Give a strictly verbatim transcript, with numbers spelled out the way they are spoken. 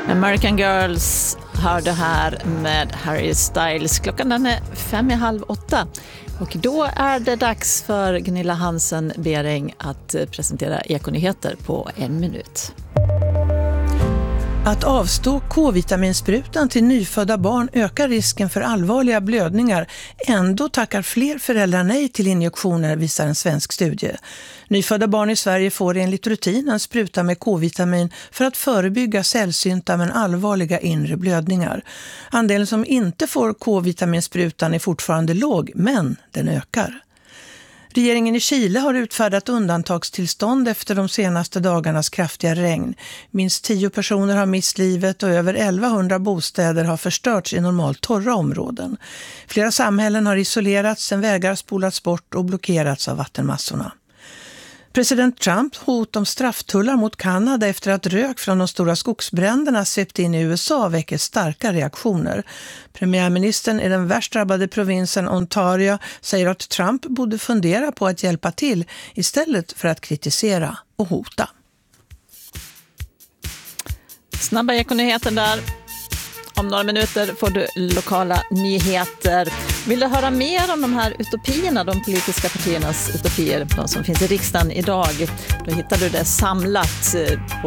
American Girls hörde här med Harry Styles. Klockan den är fem i halv åtta. Och då är det dags för Gunilla Hansen Bering att presentera Ekonyheter på en minut. Att avstå K-vitaminsprutan till nyfödda barn ökar risken för allvarliga blödningar. Ändå tackar fler föräldrar nej till injektioner, visar en svensk studie. Nyfödda barn i Sverige får enligt rutin en spruta med K-vitamin för att förebygga sällsynta men allvarliga inre blödningar. Andelen som inte får K-vitaminsprutan är fortfarande låg, men den ökar. Regeringen i Chile har utfärdat undantagstillstånd efter de senaste dagarnas kraftiga regn. Minst tio personer har mist livet och över elvahundra bostäder har förstörts i normalt torra områden. Flera samhällen har isolerats, en vägar spolats bort och blockerats av vattenmassorna. President Trump hot om strafftullar mot Kanada efter att rök från de stora skogsbränderna svept in i U S A väcker starka reaktioner. Premiärministern i den värst drabbade provinsen Ontario säger att Trump borde fundera på att hjälpa till istället för att kritisera och hota. Snabba Ekonyheter där. Om några minuter får du lokala nyheter. Vill du höra mer om de här utopierna, de politiska partiernas utopier, de som finns i riksdagen idag, då hittar du det samlat